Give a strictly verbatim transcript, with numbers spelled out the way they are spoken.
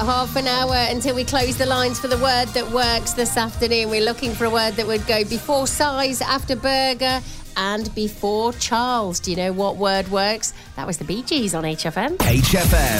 Half an hour until we close the lines for the word that works this afternoon. We're looking for a word that would go before size, after burger, and before Charles. Do you know what word works? That was the Bee Gees on H F M. H F M.